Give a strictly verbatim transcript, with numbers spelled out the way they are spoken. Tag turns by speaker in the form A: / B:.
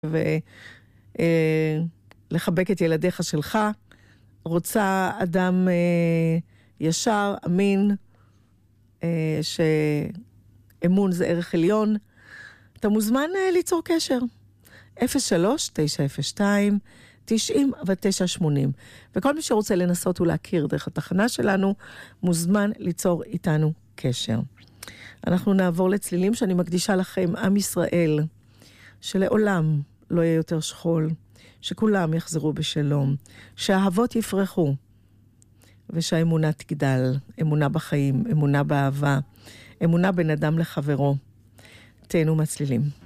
A: ולחבק את ילדיך שלך, רוצה אדם ישר, אמין, שאמון זה ערך עליון, אתה מוזמן ליצור קשר. אפס שלוש תשע אפס שתיים תשעים ותשע שמונים. וכל מי שרוצה לנסות ולהכיר דרך התחנה שלנו, מוזמן ליצור איתנו קשר. אנחנו נעבור לצלילים שאני מקדישה לכם, עם ישראל, שלעולם לא יהיה יותר שכול, שכולם יחזרו בשלום, שהאהבות יפרחו, ושהאמונה תגדל, אמונה בחיים, אמונה באהבה, אמונה בין אדם לחברו. תהנו מהצלילים.